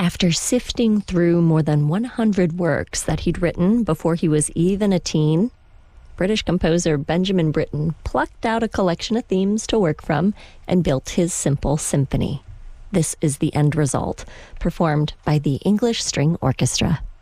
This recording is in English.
After sifting through more than 100 works that he'd written before he was even a teen, British composer Benjamin Britten plucked out a collection of themes to work from and built his simple symphony. This is the end result, performed by the English String Orchestra.